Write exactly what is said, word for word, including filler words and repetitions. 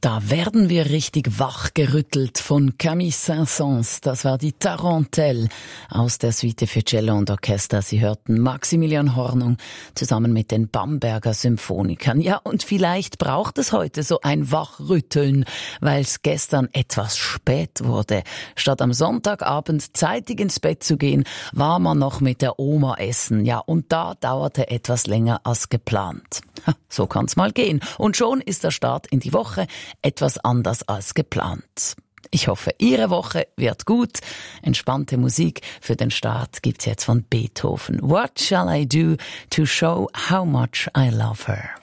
Da werden wir richtig wachgerüttelt von Camille Saint-Saëns. Das war die Tarentelle aus der Suite für Cello und Orchester. Sie hörten Maximilian Hornung zusammen mit den Bamberger Symphonikern. Ja, und vielleicht braucht es heute so ein Wachrütteln, weil es gestern etwas spät wurde. Statt am Sonntagabend zeitig ins Bett zu gehen, war man noch mit der Oma essen. Ja, und da dauerte etwas länger als geplant. So kann's mal gehen. Und schon ist der Start in die Woche etwas anders als geplant. Ich hoffe, Ihre Woche wird gut. Entspannte Musik für den Start gibt's jetzt von Beethoven. What shall I do to show how much I love her?